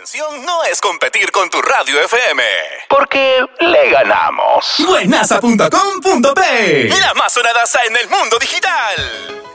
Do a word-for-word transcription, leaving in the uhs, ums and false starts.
diversión no es competir con tu radio F M, porque le ganamos. Buenaza punto com punto pe, la más sonada en el mundo digital.